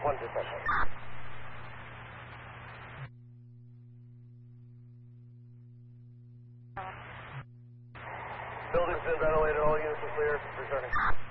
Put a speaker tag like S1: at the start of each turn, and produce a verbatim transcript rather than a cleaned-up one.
S1: one two seven. Building's been ventilated. All units are clear. Returning.